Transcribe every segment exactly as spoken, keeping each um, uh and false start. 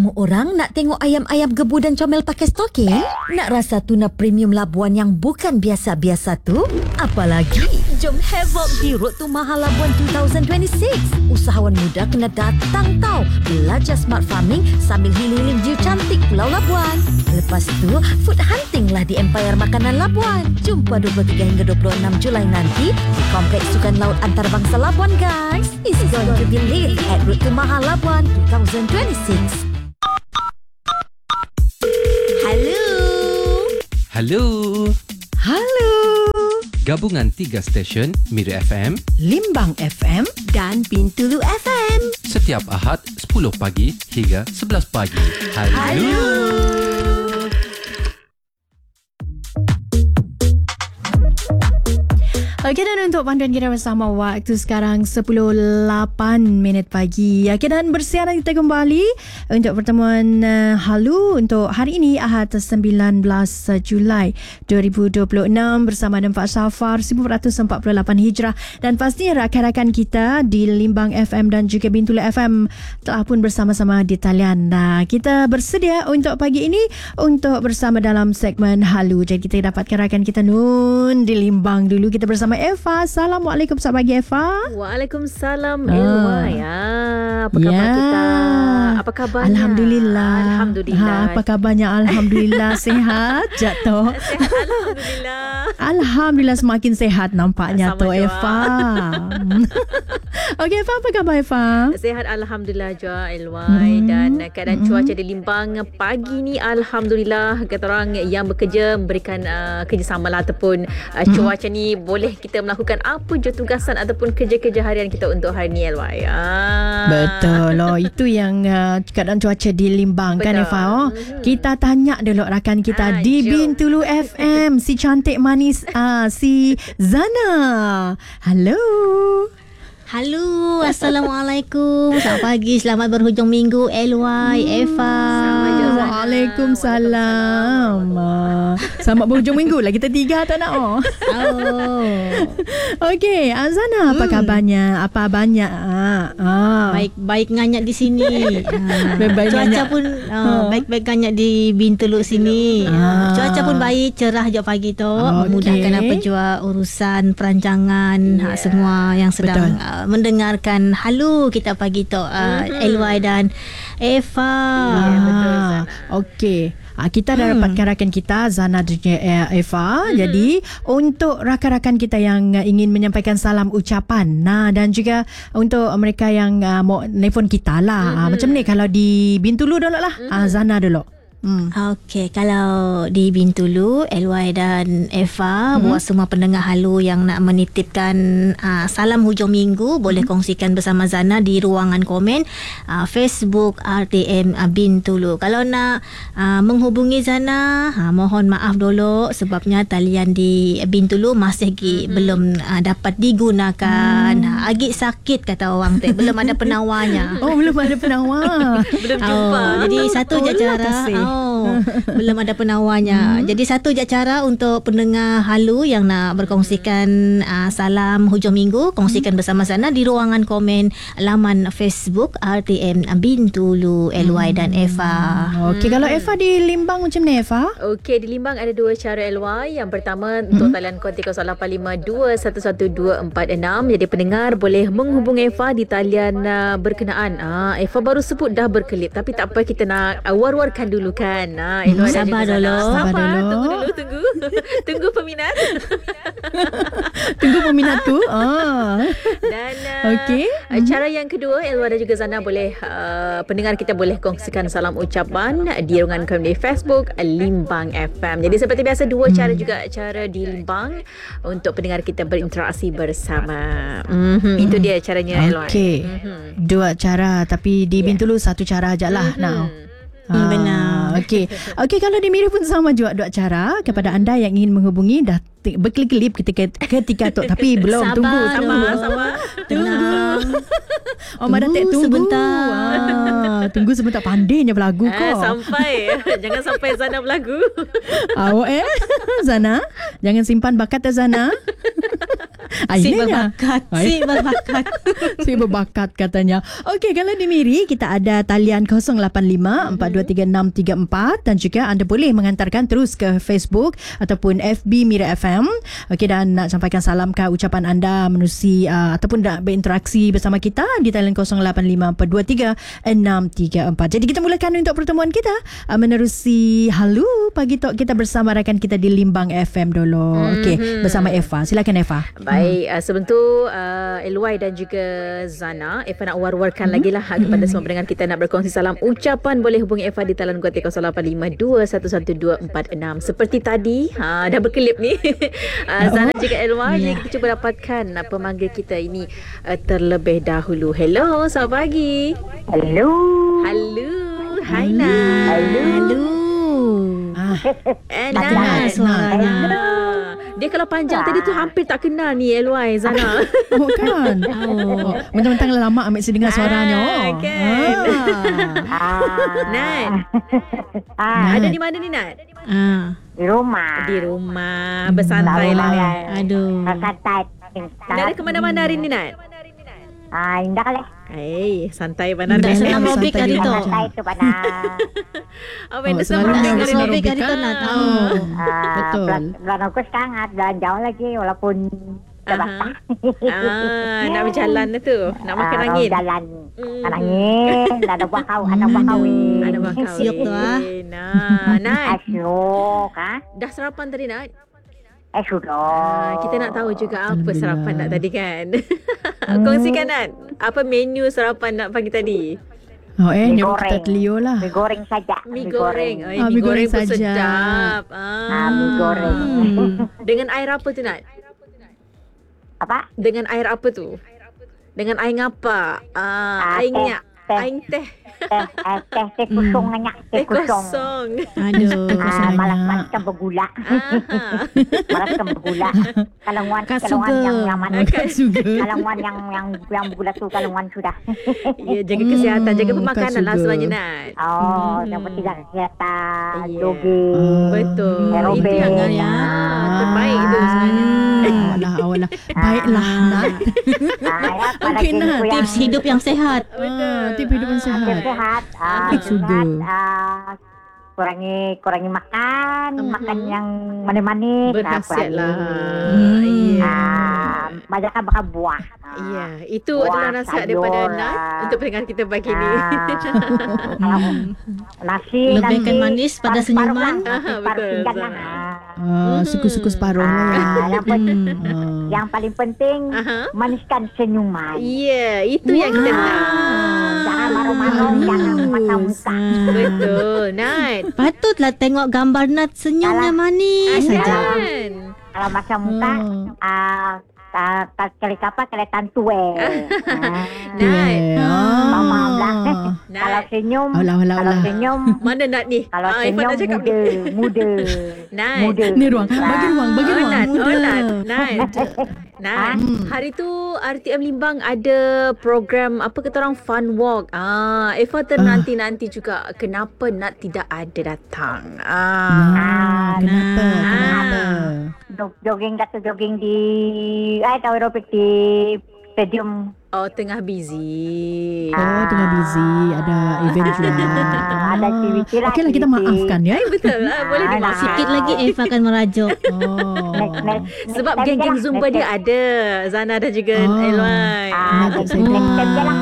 Kamu orang nak tengok ayam-ayam gebu dan comel pakai stokin? Nak rasa tuna premium Labuan yang bukan biasa-biasa tu? Apalagi, jom havoc di Road to Mahal Labuan dua ribu dua puluh enam. Usahawan muda kena datang tau. Belajar smart farming sambil hiling-hiling view cantik Pulau Labuan. Lepas tu, food hunting lah di Empire Makanan Labuan. Jumpa dua puluh tiga hingga dua puluh enam Julai nanti di Kompleks Sukan Laut Antarabangsa Labuan, guys. It's going to be lit at Road to Mahal Labuan dua ribu dua puluh enam. Halo. Halo. Halo. Gabungan tiga stesen Mira F M, Limbang F M dan Bintulu F M. Setiap Ahad sepuluh pagi hingga sebelas pagi. Halo. Halo. Okey, dan untuk panduan kita bersama waktu sekarang sepuluh lapan minit pagi. Okey, dan bersiaran kita kembali untuk pertemuan uh, halu untuk hari ini Ahad sembilan belas Julai dua ribu dua puluh enam bersama Pak Safar seribu empat ratus empat puluh lapan Hijrah, dan pastinya rakan-rakan kita di Limbang F M dan juga Bintulu F M telah pun bersama-sama di talian. Nah, kita bersedia untuk pagi ini untuk bersama dalam segmen halu. Jadi kita dapatkan rakan kita Nun di Limbang dulu. Kita bersama Eva. Assalamualaikum, selamat pagi Eva. Waalaikumsalam Elwa. Ah. Ya, apa khabar Ya. kita? Apa kabarnya? Alhamdulillah. Alhamdulillah. Ha, apa kabarnya? Alhamdulillah sehat jatuh. Sehat, Alhamdulillah. Alhamdulillah semakin sehat nampaknya Sama tu juga. Eva. Okey Eva, apa khabar Eva? Sehat Alhamdulillah juga Elwai. Hmm. Dan keadaan Hmm. cuaca di Limbang pagi ni Alhamdulillah, kata orang yang bekerja memberikan uh, kerjasama lah, ataupun uh, Hmm. cuaca ni boleh kita melakukan apa je tugasan ataupun kerja-kerja harian kita untuk hari ni Elwai. Ah. Betul loh. Itu yang uh, keadaan cuaca di Limbang. Betul. Kan Eva. Oh? Mhm. Kita tanya dulu rakan kita Ah, di jom. Bintulu F M, si cantik manis uh, si Zana. Halo. Halo, Assalamualaikum. Selamat pagi, selamat berhujung minggu L Y, Eva. Sama je, Zana. Waalaikumsalam. Ah, Selamat berhujung minggu lah. Kita tiga tak nak. Oh. Oh. Okey, Azana, apa Hmm. kabarnya? Apa banyak? Ah, ah. Baik baik nganyat di sini. Ah, Baik-baik cuaca nganyat. pun ah, baik-baik nganyat di Bintulu sini. Ah. Cuaca pun baik, cerah je pagi tu. Okey. Memudahkan apa jua urusan perancangan, Yeah. ha, semua yang sedang Betul. ah, mendengarkan halu kita pagi tu. Ah, Mhm. L Y dan Eva. Ya, betul, Zana. Okey. Ah, kita dah Hmm. dapatkan rakan kita Zana dan Eva. Hmm. Jadi untuk rakan-rakan kita yang uh, ingin menyampaikan salam ucapan, nah, dan juga untuk mereka yang uh, mau nelfon kita lah. Hmm. Ah, macam ni kalau di Bintulu dulu lah. Ah, Zana dulu. Hmm. Okey, kalau di Bintulu, L Y dan Eva, Mhm. buat semua pendengar halu yang nak menitipkan uh, salam hujung minggu, boleh kongsikan bersama Zana di ruangan komen uh, Facebook R T M uh, Bintulu. Kalau nak uh, menghubungi Zana, uh, mohon maaf dulu sebabnya talian di Bintulu masih lagi belum uh, dapat digunakan. Uh, agak sakit kata orang tu, belum ada penawarnya. Oh, belum ada penawar. Belum jumpa. Oh, jadi satu je Oh, lah cara. kasih. Oh, belum ada penawarnya. Hmm. Jadi satu je cara untuk pendengar halu yang nak berkongsikan uh, salam hujung minggu, kongsikan hmm. bersama Zana di ruangan komen laman Facebook R T M Bintulu L Y dan Eva. Okey, kalau Eva di Limbang macam ni Eva? Okey, di Limbang ada dua cara L Y. Yang pertama untuk Hmm. talian konti kosong lapan lima dua satu satu dua empat enam. Jadi pendengar boleh menghubungi Eva di talian uh, berkenaan. Ah, Eva baru sebut dah berkelip, tapi tak apa, kita nak uh, war-warkan dulu kan. Ah, L Y dan Sabar juga Zana. dulu. Sabar, Sabar dulu. tunggu dulu, tunggu. Tunggu peminat. Tunggu peminatku. Ah. Dan uh, Okey. uh, cara yang kedua, Elwa dan juga Zana boleh uh, pendengar kita boleh kongsikan salam ucapan di ruangan komen di Facebook Limbang F M. Jadi seperti biasa dua Hmm. cara juga cara di Limbang untuk pendengar kita berinteraksi bersama. Mm-hmm. Itu dia caranya Elwa. Okey. Mm-hmm. Dua cara, tapi di Yeah. Bintulu satu cara aja lah. Mhm. Now. Hmm, benar. Okey. Okey, kalau di Mira pun sama juga dua cara kepada anda yang ingin menghubungi, dah t- berkelip-kelip ketika ketika tu, tapi belum. Sabar Tunggu, dulu. tunggu. Sama-sama. Tenang. Oh, Mak Datuk Tunggu tunggu. sebentar. Ah, tunggu sebentar, pandainya berlagu Eh, kau. sampai. Jangan sampai Zana berlagu. Awak eh Zana, jangan simpan bakat ya Zana. Si Akhirnya. berbakat. Si berbakat. Si berbakat katanya. Okey, kalau di Miri kita ada talian kosong lapan lima empat dua tiga enam tiga empat dan juga anda boleh menghantarkan terus ke Facebook ataupun F B Mira F M. Okey, dan nak sampaikan salam ke ucapan anda menerusi uh, ataupun nak berinteraksi bersama kita di talian kosong lapan lima empat dua tiga enam tiga empat. Jadi kita mulakan untuk pertemuan kita uh, menerusi Halu Pagi Talk kita bersama rakan kita di Limbang F M dulu. Okey, bersama Eva. Silakan Eva. Baik, uh, sebentar uh, L Y dan juga Zana, Eva nak war-warkan hmm. lagi lah kepada semua pendengar kita nak berkongsi salam ucapan, boleh hubungi Eva di talian guatik kosong lapan lima dua satu satu dua empat enam. Seperti tadi, ha, dah berkelip ni. uh, Zana juga L Y, jadi kita cuba dapatkan uh, pemanggil kita ini uh, terlebih dahulu. Hello, selamat pagi. Hello. Halo. Hai Nat. Hello. Halo. Ah, Eh, tak Nat. kenal suaranya. Ah, dia kalau panjang tadi tu hampir tak kenal ni L Y Zana. oh kan. Oh, mentang-mentang lama ambil saya dengar suaranya. Ah, kan. Ah. Nat, Ah, ada di mana ni Nat? Ah. di rumah. Di rumah, bersantai lah. Aduh. Santai. Nak ada ke mana-mana hari ni Nat? Ah, indah kali. Eh, santai benar Dah ni. senang santai robik hari dia. tu. Santai tu pada. Apa yang Oh, dah selalu senang yang hari senang ni? robik hari tu nak tahu. Ah, Betul. Bulan, bulan Ogos kan ada jauh lagi walaupun dah Aha. basah. Ah, nak berjalan dah tu. Nak makan Ah, angin. Jalan. Hmm. Makan angin. Ada buah kau, ada buah kahwin. Ada bakal. Siap tu, ah. Nah, Nat. Asyuk, ha? Dah sarapan tadi Nat? Eh, sudah. Ah, kita nak tahu juga apa Alhamdulillah. sarapan Nat tadi kan. Kongsikan Nat. Apa menu sarapan Nat pagi tadi? Oh eh, Mi nyok kita goreng. telio lah. Mi goreng saja. Mi goreng. Ay, Ah, mi mi goreng goreng pun saja. sedap. Ah, mi goreng. Dengan air apa tu Nat? Apa? Dengan air apa tu? Dengan air ngapa? Ah, Ah, air teh, nyak. teh. Air teh. Teh, eh, teh, teh kosong banyak. Teh Teh kosong. kosong. Aduh. Ah, malas-malaskan bergula. Ah. Malaskan bergula. Kalauan, Kak kalauan sugar. yang yang mana? Makan juga. Kalauan yang yang yang bergula tu kalauan sudah. Ya, jaga kesihatan, jaga Hmm, pemakanan lah kan sebenarnya sugar. Nat. Oh, yang penting jaga kesihatan, Ya. jogging. Betul. Aerobik. Itu yang Ya. ah, terbaik tu sebenarnya. Ah, lah, awal lah. Baiklah, Nat. Ah, ya, pada Okey, gengku Nat. yang Tips hidup yang sehat. Ah, tips hidup yang tips sehat. sehat. Ah, Tips sugar. sehat, ah, kurangi kurangi makan, Mhm. makan yang manis-manis. Berkhasiat Ah, lah. Hmm. Ya. Ah, banyakkan makan buah. Ah. Ya, itu Buah, adalah nasihat sayur, daripada Nat ah. untuk pendengar kita pagi ni. Ah, nasi, Lebihkan nasi, manis pada paruh- paruh senyuman. lah. Nasi Ah, paruh betul, pinggan betul. lah. Ah. Ah, suku-suku separuh lah ya. Ah, yang, pen- Ah. yang paling penting Aha. maniskan senyuman. Ya, itu yang kita nak. Jangan marung-marung, jangan mata muka. Betul, Nat. Patutlah tengok gambar Nat senyumnya manis saja. Kan? Kalau mata muka, Ah. ah, ah, kali kapal kelihatan tua. Nat. Mama Ah. belah. Nat. Kalau senyum, Alah, alah, kalau alah. senyum, Mana Nat ni? kalau Ah, Irfan senyum nak cakap muda, ni. muda, Nat. muda. Ni ruang, bagi ruang, bagi Oh, ruang. Nat. Oh, muda. Nat. Nat. Nat. Hari tu R T M Limbang ada program apa kata orang fun walk. Ah, Eva ternanti-nanti juga kenapa Nat tidak ada datang. Ah. Ah, kenapa? Kenapa? Jog- Jogging kata jogging di, eh tahu aerobik di stadium. Oh, tengah busy. Oh, tengah busy. Ada event juga. Ah, ada aktiviti lah. Okeylah, kita aktiviti. maafkan ya. Betul lah, boleh Ah, dimaafkan. Sikit lagi Eva akan merajuk. Oh. Next, next, next Sebab time geng-geng je lah, Zumba next dia time. ada. Zana dan juga Oh. Elwai. Ah, Nak next saya next time je lah.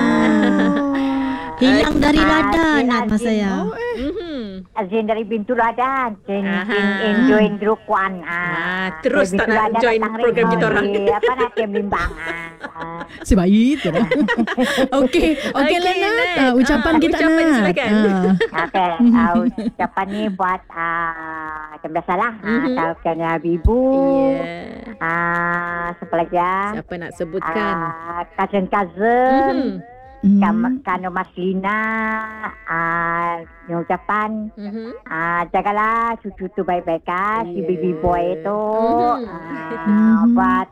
Hilang dari Ah, radar Azin, Nat pas Azin. saya. Mhm. Azin dari Bintul ada. Azin, Aha. Azin in join group one. Ah, Ah, terus dari tak Bintul nak ada join datang program Rizal kita orang. di, Apa nak tim bimbang. Ah, ah. Sebaik tu dah. Okey, okey lah Okey, Nat. Nat. Ah, ucapan Ah, kita ucapan Nat. silakan. Ah. Okey, uh, ucapan ni buat uh, macam biasalah. Mhm. Uh, Tahukan Ibu. Ya. Ah, siapa lagi ya? Siapa nak sebutkan? Ah, cousin-cousin. Mhm. Hmm. Kam- Kano Mas Lina. Ah, yang ucapan. Mhm. Ah, jagalah cucu tu baik-baik kan. Si Yeah. baby boy tu. Mhm. Ah, Mhm. buat.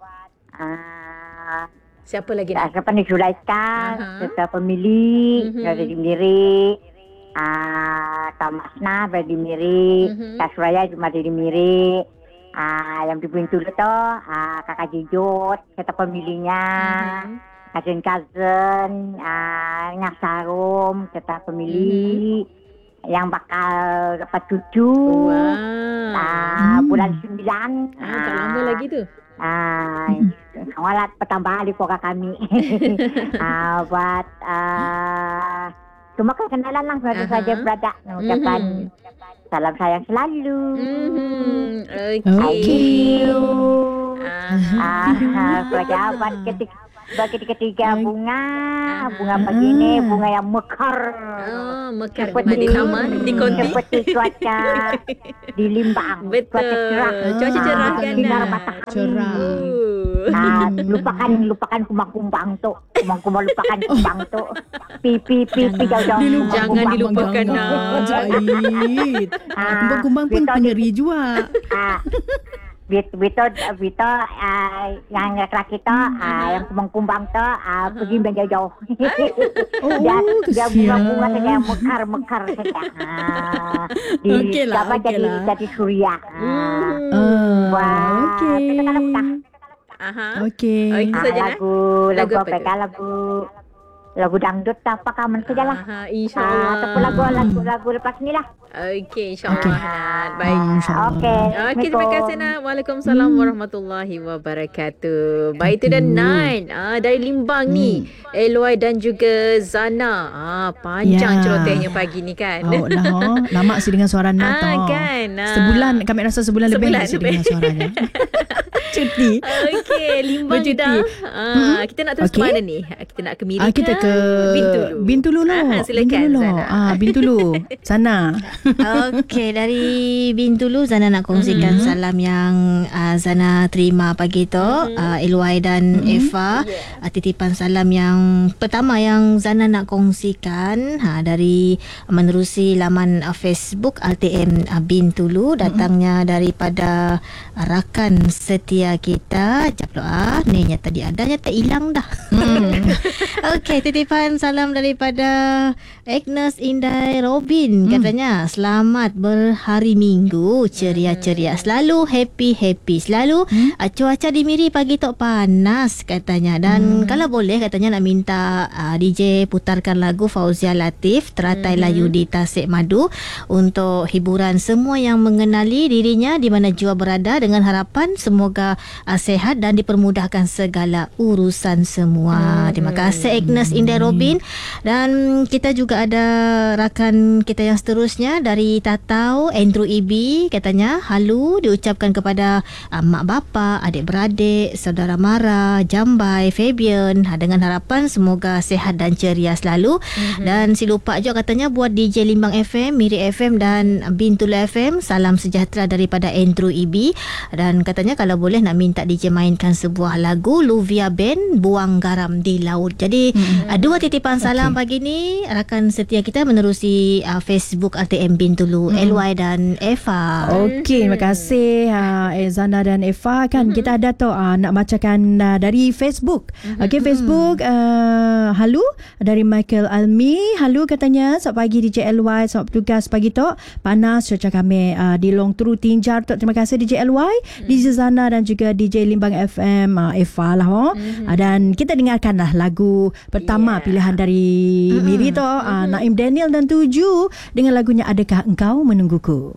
Ah, Siapa lagi Ah, nak? siapa ni Zulaika, Aha. serta pemilik, Mhm. dari Miri, ah, Kak Masna dari Miri, Mhm. Kak Suraya cuma dari Miri, Ah, yang di Bintulu tu ah, kakak Jijut serta pemilihnya, Mhm. cousin-cousin, ah, Ngah Sarum serta pemilih yang bakal dapat cucu. Wow. Ah, Hmm. bulan sembilan. Ah, tak lama lagi tu. Ah, walat pertambahan di keluarga kami. ah, buat ah, cuma kenalan lah baru Aha. saja berada. Mengucapkan Mhm. salam sayang selalu. Mhm. I Okey. miss you. Aha. Ah, pejabat ketika bagi ketiga Okey. bunga, Aha. bunga pagi ni bunga yang mekar. Oh, mekar Seperti- di taman di Konti. Seperti cuaca di Limbang. Betul. Cuaca cerah. Cuaca cerah Ah, kan. sinar Nak? matahari. Cerah. Uh. Ah, lupakan lupakan kumbang-kumbang tu. Kumbang-kumbang lupakan kumbang tu. Pi pi pi pi jauh-jauh. Dilupakan. Jangan dilupakan, Jangan, nak. Zahid. Ah, Kumbang-kumbang pun kita- pengeri juga. Ah, Bito, Bito, Bito ah, yang laki-laki tu, ah, yang kumbang-kumbang tu, ah, pergi main jauh-jauh. Oh, dia, oh, dia kesian. bunga-bunga saja, yang mekar-mekar saja. Ah, di, Okey lah, apa, okey jadi, lah. jadi suria. Ah, Hmm. Ah, Wah, okey. kita kan apa? Aha. Okey. Okey. Itu ah, saja, nak? lagu, Lagu lagu apa apa? tu? Kan, lagu, lagu dangdut apa kaman saja lah. Aha, Ah, insyaAllah. ataupun lagu, lagu, lagu lepas ni lah. Okey, insyaAllah. Nat. Baik. Ah, InsyaAllah. Okey. Okey, terima kasih Nat. Waalaikumsalam warahmatullahi wabarakatuh. Baik, itu dan Nat. Ah, dari Limbang ni. Eloy dan juga Zana. Ah, panjang Ya. celotehnya pagi ni kan. Oh lah, oh. Lama sih dengan suara Nat. Ah, oh. kan. Ah. Sebulan, kami rasa sebulan, lebih Sebulan sih lebih. dengan suaranya. Cuti. Okey, Limbang Bercuti. dah. Ah, kita nak terus ke Okey. mana ni? Kita nak ke Miri Ah, kita ke Bintulu. Bintulu lo. Ah, silakan, Bintulu lo. Zana. Ah, Bintulu. Sana. Okey, dari Bintulu Zana nak kongsikan Mm-hmm. salam yang uh, Zana terima pagi tu. Mm-hmm. Uh, Elwai dan Eva. Uh, titipan salam yang pertama yang Zana nak kongsikan ha, dari menerusi laman uh, Facebook R T M uh, Bintulu. Datangnya daripada uh, rakan setia kita. Jap doa. Ni nyata tadi ada, nyata hilang dah. Okey, titipan salam daripada Agnes Indai Robin. Katanya selamat berhari Minggu, ceria-ceria, selalu happy-happy, selalu uh, cuaca di Miri pagi tok panas katanya. Dan kalau boleh katanya nak minta uh, D J putarkan lagu Fauzia Latif Teratai Layu di Tasik Madu untuk hiburan semua yang mengenali dirinya di mana jua berada, dengan harapan semoga uh, sehat dan dipermudahkan segala urusan semua. Terima kasih Agnes Indai Robin. Dan kita juga ada rakan kita yang seterusnya dari Tatau, Andrew Ibi. Katanya halu diucapkan kepada uh, mak bapa, adik-beradik, saudara mara, Jambai, Fabian, ha, dengan harapan semoga sehat dan ceria selalu. Mm-hmm. Dan si lupa juga katanya buat D J Limbang F M, Miri F M dan Bintulu F M, salam sejahtera daripada Andrew Ibi. Dan katanya kalau boleh nak minta D J mainkan sebuah lagu Luvia Band, Buang Garam di Laut. Jadi mm-hmm. uh, dua titipan salam okay. pagi ni rakan setia kita menerusi uh, Facebook R T M Bintulu, mm-hmm. Elwai dan Eva. Okey, terima kasih uh, Zana dan Eva. Kan mm-hmm. kita ada tu uh, nak bacakan uh, dari Facebook. Mm-hmm. Okey, Facebook uh, halu dari Michael Almi. Halu katanya selamat pagi D J L Y, selamat bertugas pagi tu. Panas cuaca kami uh, di Long Tru Tinjar tu. Terima kasih D J L Y, mm-hmm. D J Zana dan juga D J Limbang F M, uh, Eva lah. Oh. Mm-hmm. Uh, dan kita dengarkanlah lagu pertama yeah. pilihan dari mm-hmm. Miri tu, uh, mm-hmm. Naim Daniel dan Tuju dengan lagunya Adakah Engkau Menungguku.